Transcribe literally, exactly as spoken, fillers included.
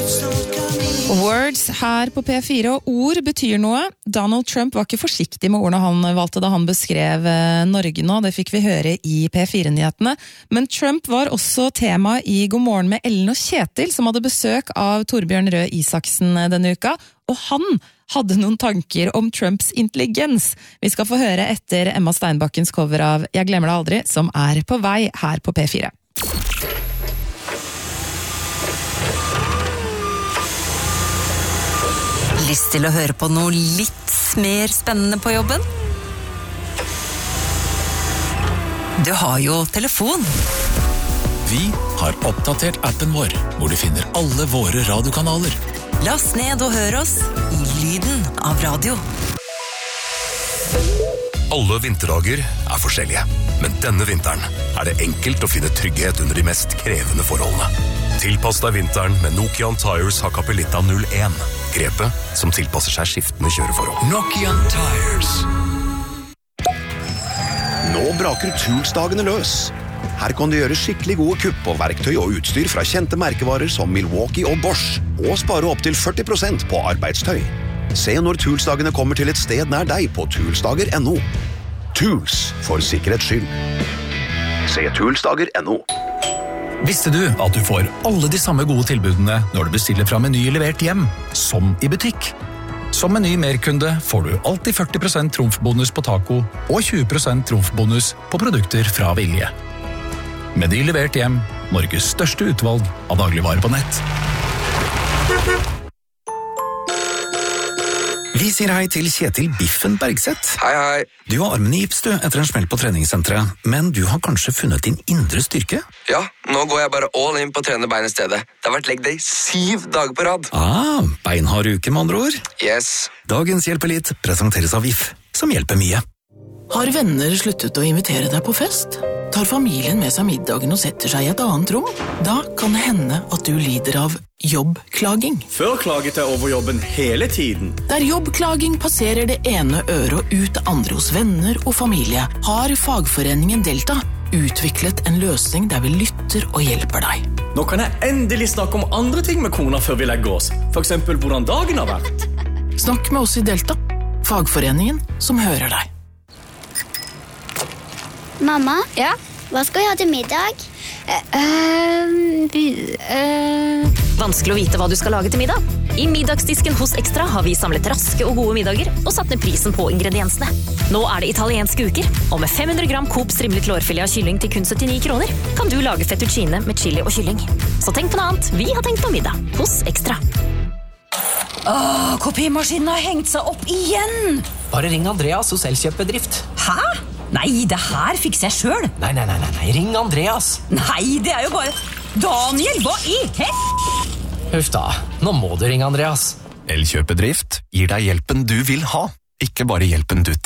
Words her på P fire, og ord betyr noe. Donald Trump var ikke forsiktig med ordene han valgte da han beskrev Norge nå, det fikk vi høre i P fire-nyhetene. Men Trump var også tema i God morgen med Ellen og Kjetil, som hadde besøk av Torbjørn Røe Isaksen denne uka, og han hadde noen tanker om Trumps intelligens. Vi skal få høre etter Emma Steinbakkens cover av Jeg glemmer det aldri, som er på vei her på P fire. Lyst til å høre på noe litt mer spennende på jobben? Du har jo telefon. Vi har oppdatert appen vår, hvor du finner alle våre radiokanaler. Last ned og hør oss i lyden av radio. Alle vinterdager er forskjellige, men denne vinteren er det enkelt å finne trygghet under de mest krevende forholdene. Tilpass deg vinteren med Nokian Tires Hakkapeliitta null én. Grepet som tilpasser seg skiftende kjøreforhold. Nokian Tires. Nå braker Tools-dagene løs. Her kan du gjøre skikkelig gode kupp på verktøy og utstyr fra kjente merkevarer som Milwaukee og Bosch, og spare opp til førti prosent på arbeidstøy. Se når Tools-dagene kommer til et sted nær deg på toolsdager punktum no. Tools, for sikkerhets skyld. Se toolsdager punktum no. Visste du at du får alle de samme gode tilbudene når du bestiller fra Meny levert hjem, som i butikk? Som Meny merkunde får du alltid førti prosent trumfbonus på taco og tjue prosent trumfbonus på produkter fra Vilje. Meny levert hjem, Norges største utvalg av dagligvarer på nett. Vi sier hei til Kjetil Biffen Bergseth. Hei, hei. Du har armen i gips du, etter en smell på treningssenteret, men du har kanskje funnet din indre styrke? Ja, nå går jeg bare all in på å trene bein i stedet. Det har vært leg day syv dager på rad. Ah, beinhard uke med andre ord. Yes. Dagens Hjelpelitt presenteres av V I F, som hjelper mye. Har venner sluttet å invitere deg på fest? Tar familien med seg middagen og setter seg i et annet rom? Da kan det hende at du lider av jobbklaging. Før klaget jeg over jobben hele tiden. Der jobbklaging passerer det ene øret og ut det andre hos venner og familie, har fagforeningen Delta utviklet en løsning der vi lytter og hjelper deg. Nå kan jeg endelig snakke om andre ting med kona før vi legger oss. For eksempel hvordan dagen har vært. Snakk med oss i Delta, fagforeningen som hører deg. Mamma? Ja? Hva skal vi ha til middag? Uh, uh, uh. Vanskelig å vite hva du skal lage til middag. I middagsdisken hos Extra har vi samlet raske og gode middager og satt ned prisen på ingrediensene. Nå er det italienske uker, og med fem hundre gram Coop strimlet lårfilet av kylling til kun syttini kroner, kan du lage fettuccine med chili og kylling. Så tenk på noe annet. Vi har tenkt på middag hos Extra. Åh, kopimaskinen har hengt seg opp igjen! Bare ring Andreas hos Elkjøp-bedrift. Hæ? Nei, det her fikser jeg selv. Nei, nei, nei, nei, nei, ring Andreas. Nei, det er jo bare... Daniel, hva i hett? Huff da, nå må du ringe Andreas. Elkjøp-bedrift gir deg hjelpen du vil ha, ikke bare hjelpen du